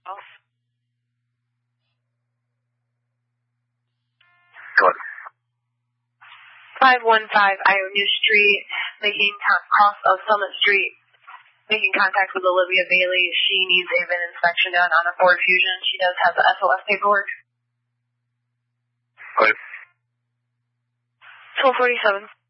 Go ahead. 515 Ionia Street, making cross of Summit Street, making contact with Olivia Bailey. She needs a VIN inspection done on a Ford Fusion. She does have the SOS paperwork. Go ahead. 1247.